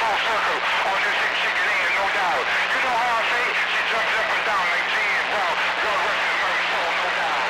small circle. All this shit kicking in, no doubt. You know how I say? She jumps up and down like G and Brown. God rest her merry soul, no doubt.